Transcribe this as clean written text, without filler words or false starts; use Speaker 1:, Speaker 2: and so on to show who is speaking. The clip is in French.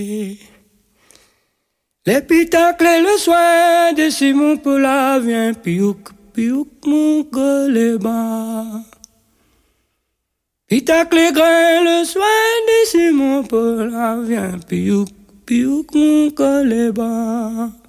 Speaker 1: L'épitacle et le soin de Simon Paula vient piouk, piouk, mon coléba. Pitacle et grain, le soin de Simon Paula vient piouk, piouk, mon coléba.